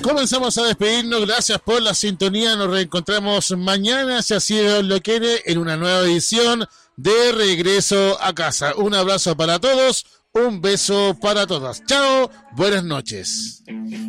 Comenzamos a despedirnos, gracias por la sintonía, nos reencontramos mañana, si así Dios lo quiere, en una nueva edición de Regreso a Casa. Un abrazo para todos, un beso para todas. Chao, buenas noches.